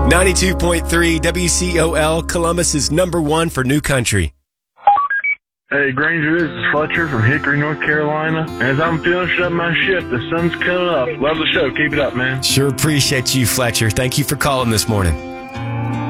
92.3 WCOL, Columbus is number one for new country. Hey, Granger, this is Fletcher from Hickory, North Carolina. As I'm finishing up my shift, the sun's coming up. Love the show. Keep it up, man. Sure appreciate you, Fletcher. Thank you for calling this morning.